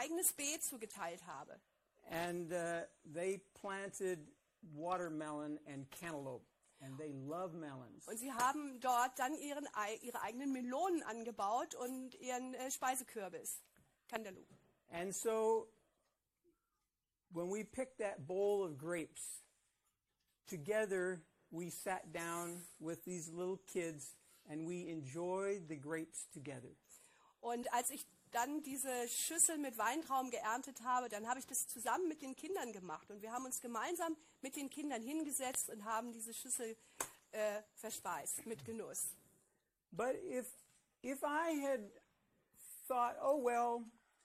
eigenes Beet zugeteilt habe. And they planted watermelon and cantaloupe. And they love melons. Und sie haben dort dann ihre eigenen Melonen angebaut und ihren Speisekürbis, Cantaloupe. And so, when we picked that bowl of grapes, together we sat down with these little kids and we enjoyed the grapes together. Und als ich dann diese Schüssel mit Weintrauben geerntet habe, dann habe ich das zusammen mit den Kindern gemacht. Und wir haben uns gemeinsam mit den Kindern hingesetzt und haben diese Schüssel verspeist mit Genuss. But if I had thought, oh well,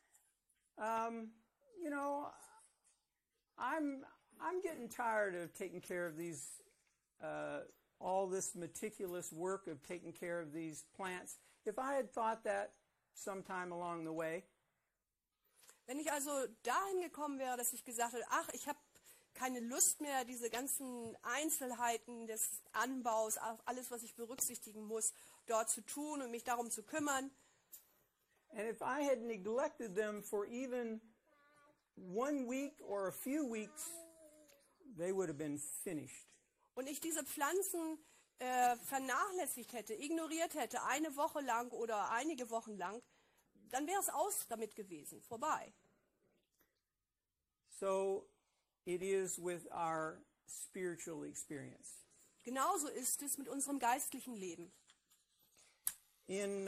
you know, I'm getting tired of taking care of these, all this meticulous work of taking care of these plants. If I had thought that sometime along the way, wenn ich also dahin gekommen wäre, dass ich gesagt hätte, ach, ich habe keine Lust mehr, diese ganzen Einzelheiten des Anbaus, alles, was ich berücksichtigen muss, dort zu tun und mich darum zu kümmern. And if I had neglected them for even 1 week or a few weeks, they would have been finished. Und ich diese Pflanzen vernachlässigt hätte, ignoriert hätte, eine Woche lang oder einige Wochen lang, dann wäre es aus damit gewesen, vorbei. So it is with our spiritual experience. Genauso ist es mit unserem geistlichen Leben. In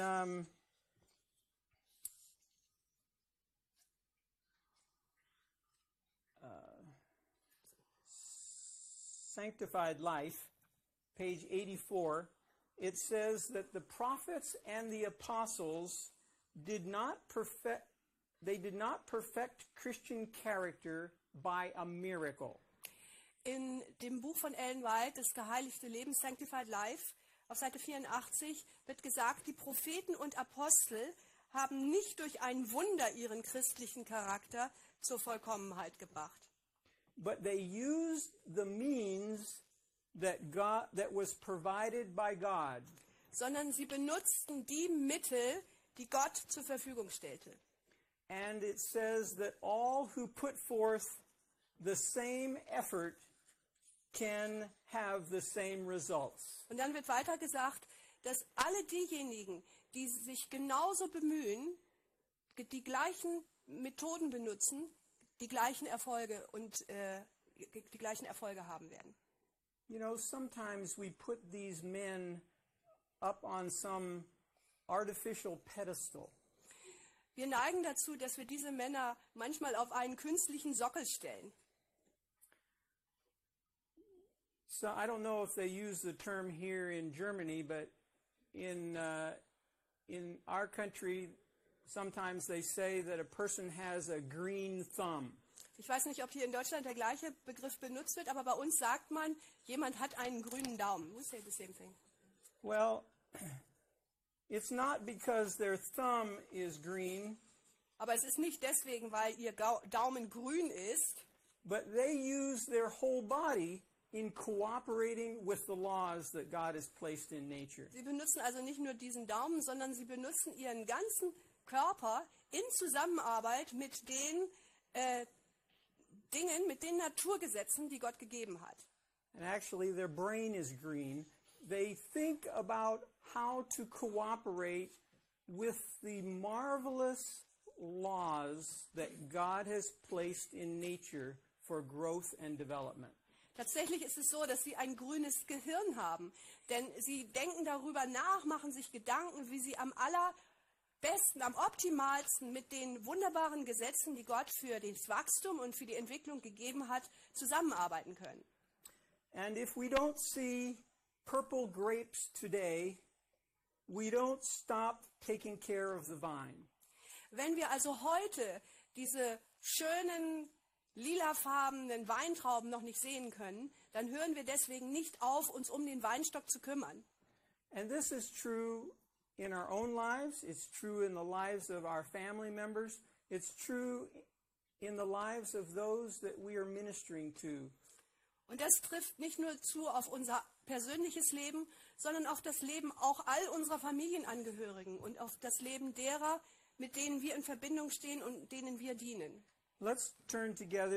Sanctified Life, page 84, it says that the prophets and the apostles did not perfect Christian character by a miracle. In dem Buch von Ellen White, Das geheiligte Leben, Sanctified Life, auf Seite 84 wird gesagt, die Propheten und Apostel haben nicht durch ein Wunder ihren christlichen Charakter zur Vollkommenheit gebracht. But they used the means that was provided by God. Sondern sie benutzten die Mittel, die Gott zur Verfügung stellte. And it says that all who put forth the same effort can have the same results. Und dann wird weiter gesagt, dass alle diejenigen, die sich genauso bemühen, die gleichen Methoden benutzen, die gleichen Erfolge die gleichen Erfolge haben werden. You know, sometimes we put these men up on some artificial pedestal. Wir neigen dazu, dass wir diese Männer manchmal auf einen künstlichen Sockel stellen. So I don't know if they use the term here in Germany, but in our country, sometimes they say that a person has a green thumb. Ich weiß nicht, ob hier in Deutschland der gleiche Begriff benutzt wird, aber bei uns sagt man, jemand hat einen grünen Daumen. We say the same thing. Well, it's not because their thumb is green. Aber es ist nicht deswegen, weil ihr Daumen grün ist. But they use their whole body in cooperating with the laws that God has placed in nature. Sie benutzen also nicht nur diesen Daumen, sondern sie benutzen ihren ganzen Körper in Zusammenarbeit mit den Dingen, mit den Naturgesetzen, die Gott gegeben hat. And actually their brain is green. They think about how to cooperate with the marvelous laws that God has placed in nature for growth and development. Tatsächlich ist es so, dass sie ein grünes Gehirn haben, denn sie denken darüber nach, machen sich Gedanken, wie sie am allerbesten, am optimalsten mit den wunderbaren Gesetzen, die Gott für das Wachstum und für die Entwicklung gegeben hat, zusammenarbeiten können. And if we don't see purple grapes today, we don't stop taking care of the vine. Wenn wir also heute diese schönen lilafarbenen Weintrauben noch nicht sehen können, dann hören wir deswegen nicht auf, uns um den Weinstock zu kümmern. And this is true in our own lives. It's true in the lives of our family members. It's true in the lives of those that we are ministering to. Und das trifft nicht nur zu auf unser persönliches Leben, sondern auf das Leben auch all unserer Familienangehörigen und auf das Leben derer, mit denen wir in Verbindung stehen und denen wir dienen. Let's turn together